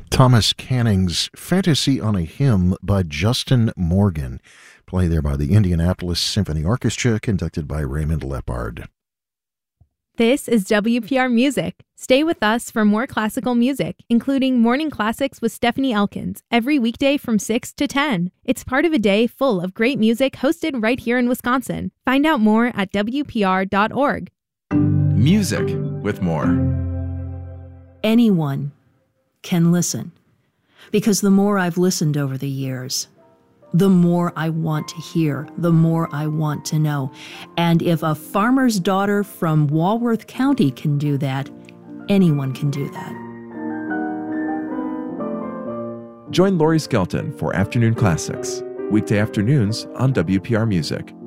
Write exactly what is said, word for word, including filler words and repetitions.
Thomas Canning's Fantasy on a Hymn by Justin Morgan. Play there by the Indianapolis Symphony Orchestra, conducted by Raymond Lepard. This is W P R Music. Stay with us for more classical music, including Morning Classics with Stephanie Elkins, every weekday from six to ten. It's part of a day full of great music hosted right here in Wisconsin. Find out more at W P R dot org. Music with more. Anyone can listen, because the more I've listened over the years, the more I want to hear, the more I want to know. And if a farmer's daughter from Walworth County can do that, anyone can do that. Join Lori Skelton for Afternoon Classics, weekday afternoons on W P R Music.